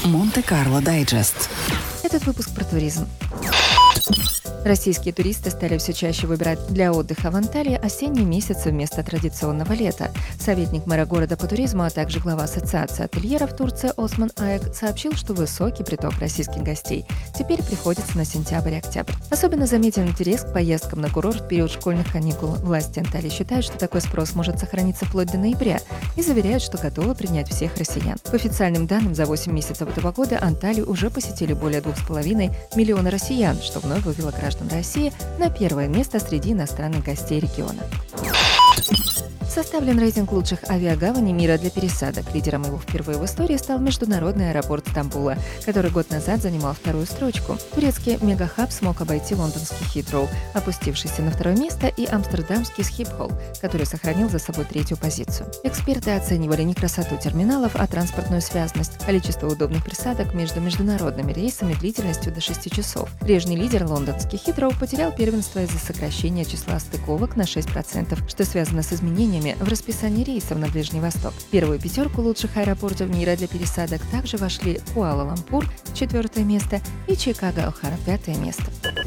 Монте-Карло Дайджест. Этот выпуск про туризм. Российские туристы стали все чаще выбирать для отдыха в Анталии осенние месяцы вместо традиционного лета. Советник мэра города по туризму, а также глава Ассоциации ательеров Турции Осман Аек сообщил, что высокий приток российских гостей теперь приходится на сентябрь и октябрь. Особенно заметен интерес к поездкам на курорт в период школьных каникул. Власти Анталии считают, что такой спрос может сохраниться вплоть до ноября и заверяют, что готовы принять всех россиян. По официальным данным, за 8 месяцев этого года Анталию уже посетили более 2,5 миллиона россиян, что вновь вывело граждан России на первое место среди иностранных гостей региона. Составлен рейтинг лучших авиагаваней мира для пересадок. Лидером его впервые в истории стал международный аэропорт Стамбула, который год назад занимал вторую строчку. Турецкий мегахаб смог обойти лондонский Хитроу, опустившийся на второе место, и амстердамский Схипхол, который сохранил за собой третью позицию. Эксперты оценивали не красоту терминалов, а транспортную связность, количество удобных пересадок между международными рейсами длительностью до 6 часов. Прежний лидер, лондонский Хитроу, потерял первенство из-за сокращения числа стыковок на 6%, что связано с изменениями в расписании рейсов на Ближний Восток. В первую пятерку лучших аэропортов мира для пересадок также вошли Куала-Лумпур, 4 место, и Чикаго-Охара, 5 место.